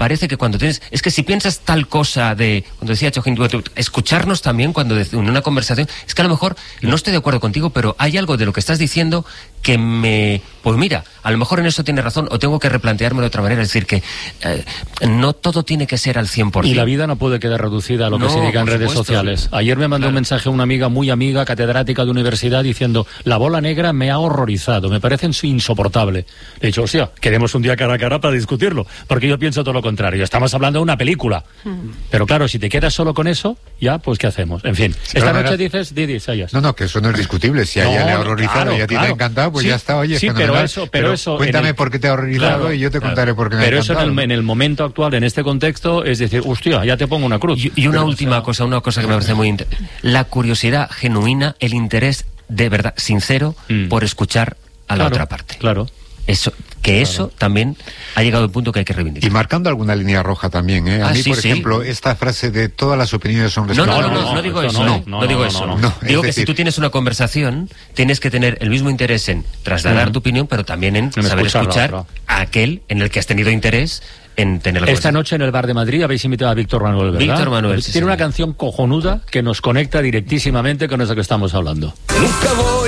parece que cuando tienes... Es que si piensas tal cosa de... Cuando decía Chojín, escucharnos también cuando en una conversación... Es que a lo mejor no estoy de acuerdo contigo, pero hay algo de lo que estás diciendo que me... Pues mira, a lo mejor en eso tienes razón o tengo que replantearme de otra manera. Es decir, que no todo tiene que ser al 100%. Y la vida no puede quedar reducida a lo que se diga en redes sociales. Ayer me mandó un mensaje una amiga muy amiga, catedrática de universidad, diciendo: la bola negra me ha horrorizado, me parece insoportable. Le he dicho, hostia, queremos un día cara a cara para discutirlo, porque yo pienso todo lo contrario. Estamos hablando de una película. Pero claro, si te quedas solo con eso, ya, pues ¿qué hacemos? En fin, esta noche dices, Didi, Sayas. No, que eso no es discutible. Si a ella le ha horrorizado y a ti te ha encantado, pues sí, ya está, oye, sí, pero eso... Cuéntame por qué te ha horrorizado y yo te contaré por qué me ha encantado. Pero eso en el momento actual, en este contexto, es decir, hostia, ya te pongo una cruz. Y una última cosa, una cosa que me parece muy interesante. La curiosidad genuina, el interés de verdad sincero por escuchar a la otra parte. Claro. Eso también ha llegado al punto que hay que reivindicar. Y marcando alguna línea roja también, ¿eh? A mí, por ejemplo, esta frase de todas las opiniones son respetables. No digo eso. No digo eso. Digo que si tú tienes una conversación, tienes que tener el mismo interés en trasladar tu opinión, pero también en saber escuchar a aquel en el que has tenido interés en tener la Esta noche en el Bar de Madrid habéis invitado a Víctor Manuel, ¿verdad? Víctor Manuel, tiene una canción cojonuda que nos conecta directísimamente con eso que estamos hablando. Nunca voy